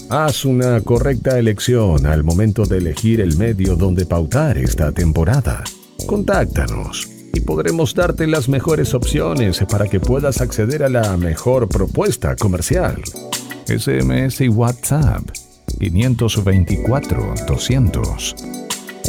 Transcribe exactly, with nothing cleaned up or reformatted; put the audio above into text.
Haz una correcta elección al momento de elegir el medio donde pautar esta temporada. Contáctanos y podremos darte las mejores opciones para que puedas acceder a la mejor propuesta comercial. S M S y WhatsApp quinientos veinticuatro doscientos.